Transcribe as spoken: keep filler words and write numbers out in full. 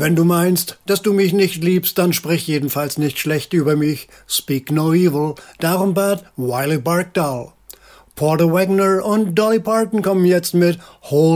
Wenn du meinst, dass du mich nicht liebst, dann sprich jedenfalls nicht schlecht über mich. Speak no evil. Darum bat Wiley Barkdale. Porter Wagoner und Dolly Parton kommen jetzt mit Hold